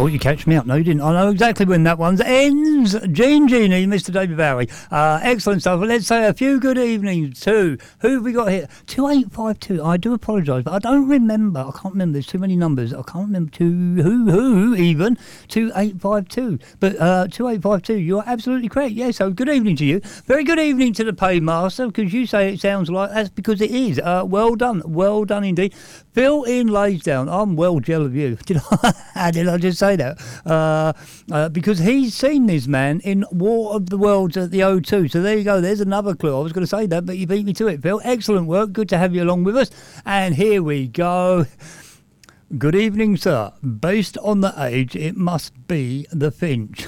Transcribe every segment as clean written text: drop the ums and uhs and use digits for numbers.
thought you catch me up. No, you didn't. I know exactly when that one ends. Genie, Mr. David Bowie. Excellent stuff. Well, let's say a few good evenings to who have we got here? 2852. I do apologise, but I don't remember. I can't remember. There's too many numbers. I can't remember who even. 2852. But 2852, you're absolutely correct. Yeah, so good evening to you. Very good evening to the paymaster, because you say it sounds like that's because it is. Well done. Well done indeed. Phil in Laysdown. I'm well jealous of you. How did I just say that? Because he's seen this man in War of the Worlds at the O2. So there you go. There's another clue. I was going to say that, but you beat me to it, Phil. Excellent work. Good to have you along with us. And here we go. Good evening, sir. Based on the age, it must be the Finch.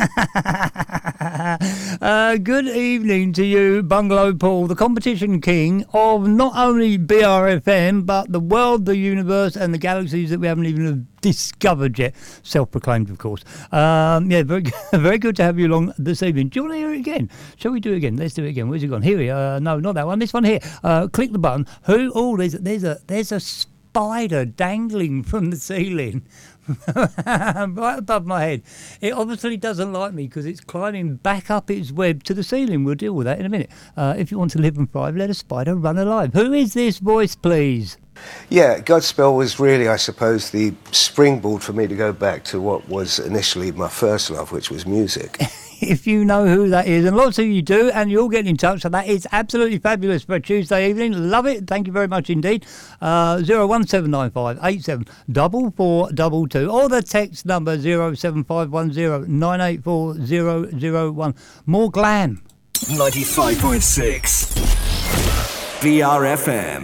Good evening to you, Bungalow Paul, the competition king of not only BRFM, but the world, the universe, and the galaxies that we haven't even discovered yet. Self-proclaimed, of course. Yeah, very good to have you along this evening. Do you want to hear it again? Shall we do it again? Let's do it again. Where's it gone? Here we are. No, not that one. This one here. Click the button. Who? Oh, there's a spider dangling from the ceiling. Right above my head. It obviously doesn't like me because it's climbing back up its web to the ceiling. We'll deal with that in a minute. If you want to live and thrive, let a spider run alive. Who is this voice, please? Yeah, Godspell was really, I suppose, the springboard for me to go back to what was initially my first love, which was music. If you know who that is, and lots of you do, and you'll get in touch, so that is absolutely fabulous for a Tuesday evening. Love it. Thank you very much indeed. 01795 87 4422 or the text number 07510 984 001. More glam. 95.6 BRFM.